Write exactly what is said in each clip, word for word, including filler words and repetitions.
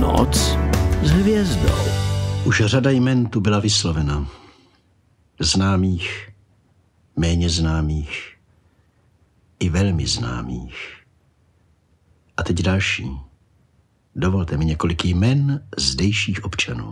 Noc s hvězdou. Už řada jmen tu byla vyslovena. Známých, méně známých i velmi známých. A teď další. Dovolte mi několik jmen zdejších občanů.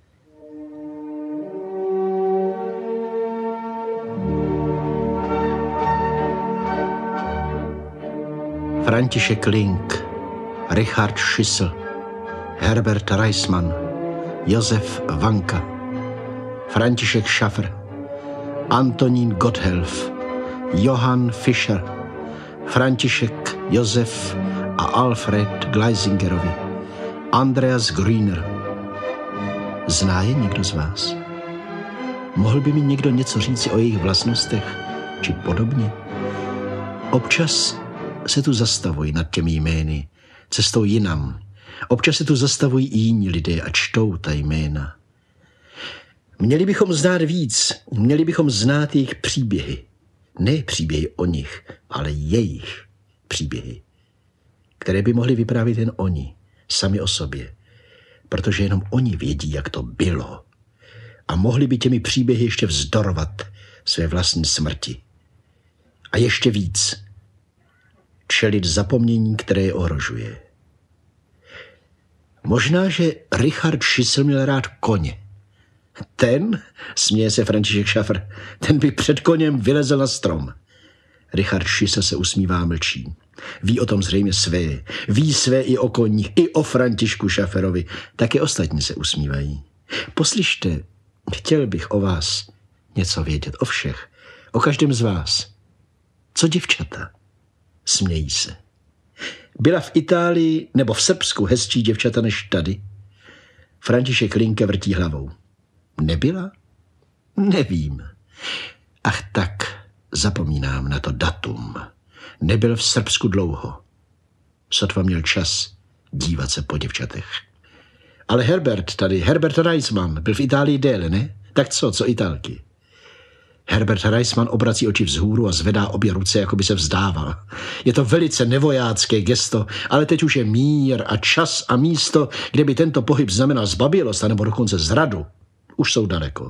František Link, Richard Schissel, Herbert Reisman, Josef Vanka, František Schaffer, Antonín Gotthelf, Johann Fischer, František Josef a Alfred Gleisingerovi, Andreas Grüner. Zná je někdo z vás? Mohl by mi někdo něco říct o jejich vlastnostech či podobně? Občas se tu zastavují nad těmi jmény, cestou jinam. Občas se tu zastavují i jiní lidé a čtou ta jména. Měli bychom znát víc, měli bychom znát jejich příběhy. Ne příběhy o nich, ale jejich příběhy, které by mohli vyprávět jen oni, sami o sobě, protože jenom oni vědí, jak to bylo. A mohli by těmi příběhy ještě vzdorovat své vlastní smrti. A ještě víc, čelit zapomnění, které je ohrožuje. Možná, že Richard Schissel měl rád koně. Ten, směje se František Schaffer, ten by před koněm vylezl na strom. Richard Schissel se usmívá, mlčí. Ví o tom zřejmě své. Ví své i o koních, i o Františku Schafferovi. Také ostatní se usmívají. Poslyšte, chtěl bych o vás něco vědět, o všech, o každém z vás. Co děvčata? Smějí se. Byla v Itálii nebo v Srbsku hezčí děvčata než tady? František Linke vrtí hlavou. Nebyla? Nevím. Ach tak, zapomínám na to datum. Nebyl v Srbsku dlouho. Sotva měl čas dívat se po děvčatech. Ale Herbert tady, Herbert Reisman, byl v Itálii déle, ne? Tak co, co Italky? Herbert Reisman obrací oči vzhůru a zvedá obě ruce, jako by se vzdával. Je to velice nevojácké gesto, ale teď už je mír a čas a místo, kde by tento pohyb znamenal zbabělost, anebo dokonce zradu. Už jsou daleko.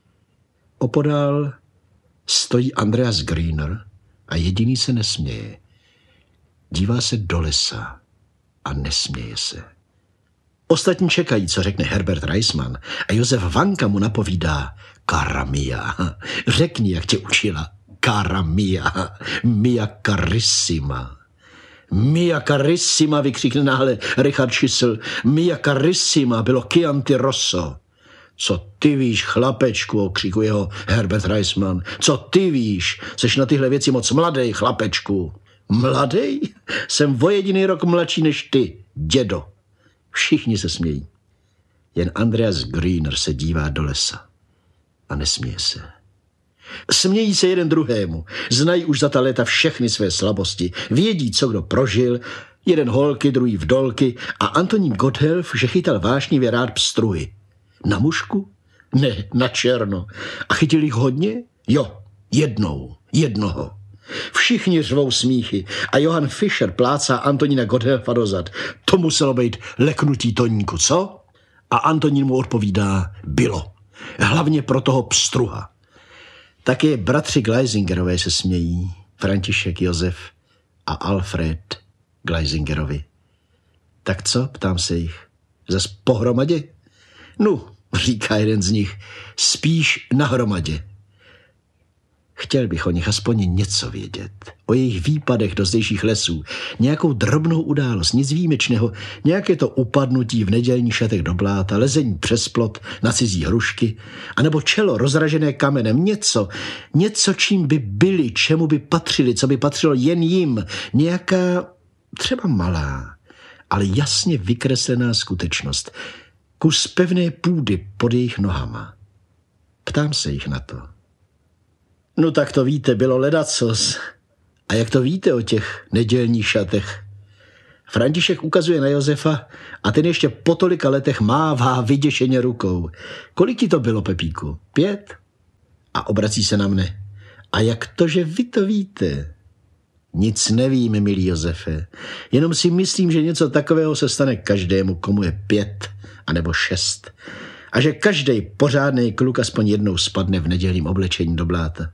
Opodál stojí Andreas Grüner a jediný se nesměje. Dívá se do lesa a nesměje se. Ostatní čekají, co řekne Herbert Reisman, a Josef Vanka mu napovídá: Cara mia, řekni, jak tě učila. Cara mia, mia carissima. Mia carissima, vykřikne náhle Richard Schissel. Mia carissima bylo Chianti Rosso. Co ty víš, chlapečku, okřikuje ho Herbert Reisman. Co ty víš, seš na tyhle věci moc mladej, chlapečku. Mladej? Jsem o jediný rok mladší než ty, dědo. Všichni se smějí. Jen Andreas Grüner se dívá do lesa a nesměje se. Smějí se jeden druhému. Znají už za ta léta všechny své slabosti. Vědí, co kdo prožil. Jeden holky, druhý vdolky a Antonín Gotthelf, že chytal vášnivě rád pstruhy. Na mušku? Ne, na černo. A chytil jich hodně? Jo, jednou, jednoho. Všichni řvou smíchy a Johann Fischer plácá Antonína Gotthelfa dozad. To muselo být leknutí Toníku, co? A Antonín mu odpovídá: bylo. Hlavně pro toho pstruha. Také bratři Gleisingerové se smějí. František Josef a Alfred Gleisingerovi. Tak co, ptám se jich, zas pohromadě? Nu, říká jeden z nich, spíš nahromadě. Chtěl bych o nich aspoň něco vědět. O jejich výpadech do zdejších lesů. Nějakou drobnou událost, nic výjimečného. Nějaké to upadnutí v nedělních šatech do bláta, lezení přes plot na cizí hrušky, anebo čelo rozražené kamenem. Něco, něco, čím by byli, čemu by patřili, co by patřilo jen jim. Nějaká, třeba malá, ale jasně vykreslená skutečnost. Kus pevné půdy pod jejich nohama. Ptám se jich na to. No tak to víte, bylo ledacos. A jak to víte o těch nedělních šatech? František ukazuje na Josefa a ten ještě po tolika letech mává vyděšeně rukou. Kolik ti to bylo, Pepíku? Pět? A obrací se na mne. A jak to, že vy to víte? Nic nevím, milý Josefe. Jenom si myslím, že něco takového se stane každému, komu je pět anebo šest. A že každý pořádný kluk aspoň jednou spadne v nedělním oblečení do bláta.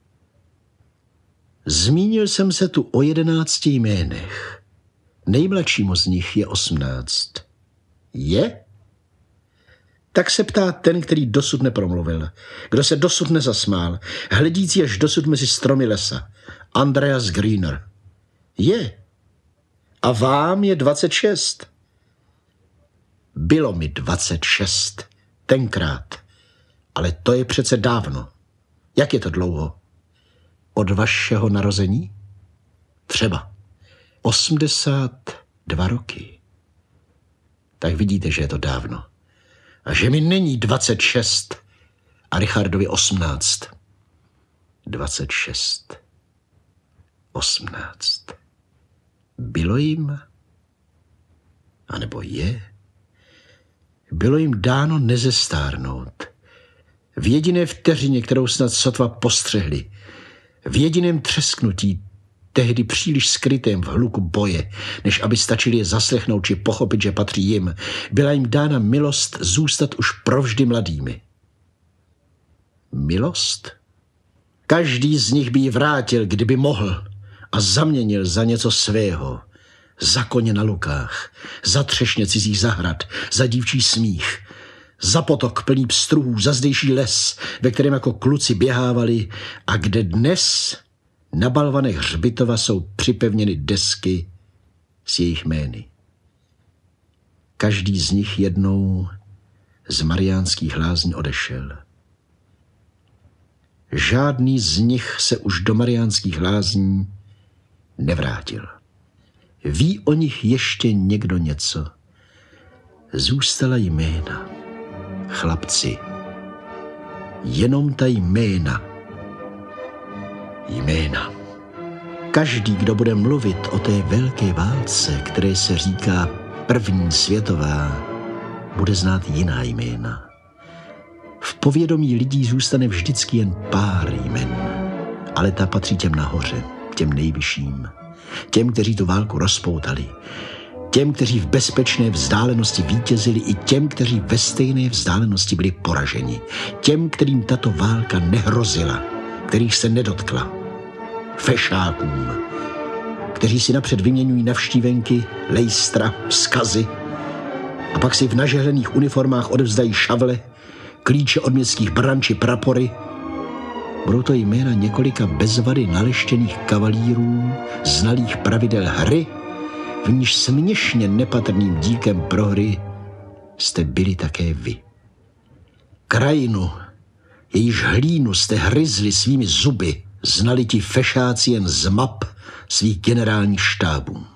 Zmínil jsem se tu o jedenácti jménech. Nejmladšímu z nich je osmnáct. Je? Tak se ptá ten, který dosud nepromluvil, kdo se dosud nezasmál, hledící až dosud mezi stromy lesa. Andreas Greener. Je. A vám je dvacet šest. Bylo mi dvacet šest. Tenkrát. Ale to je přece dávno. Jak je to dlouho? Od vašeho narození? Třeba. osmdesát dva roky. Tak vidíte, že je to dávno. A že mi není dvacet šest a Richardovi osmnáct. dvacet šest. osmnáct. Bylo jim, anebo je, bylo jim dáno nezestárnout. V jediné vteřině, kterou snad sotva postřehli, v jediném třesknutí, tehdy příliš skrytém v hluku boje, než aby stačili je zaslechnout či pochopit, že patří jim, byla jim dána milost zůstat už provždy mladými. Milost? Každý z nich by ji vrátil, kdyby mohl, a zaměnil za něco svého, za koně na lukách, za třešně cizích zahrad, za dívčí smích, za potok plný pstruhů, za zdejší les, ve kterém jako kluci běhávali a kde dnes na balvanech hřbitova jsou připevněny desky s jejich jmény. Každý z nich jednou z Mariánských lázní odešel. Žádný z nich se už do Mariánských lázní nevrátil. Ví o nich ještě někdo něco? Zůstala jména. Chlapci. Jenom ta jména. Jména. Každý, kdo bude mluvit o té velké válce, které se říká první světová, bude znát jiná jména. V povědomí lidí zůstane vždycky jen pár jmen, ale ta patří těm nahoře, těm nejvyšším, těm, kteří tu válku rozpoutali, těm, kteří v bezpečné vzdálenosti vítězili, i těm, kteří ve stejné vzdálenosti byli poraženi, těm, kterým tato válka nehrozila, kterých se nedotkla, fešákům, kteří si napřed vyměňují navštívenky, lejstra, vzkazy a pak si v nažehlených uniformách odevzdají šavle, klíče od městských bran či prapory. Budou to jména několika bez vady naleštěných kavalírů, znalých pravidel hry, v níž směšně nepatrným díkem prohry jste byli také vy. Krajinu, jejíž hlínu jste hryzli svými zuby, znali ti fešáci jen z map svých generálních štábů.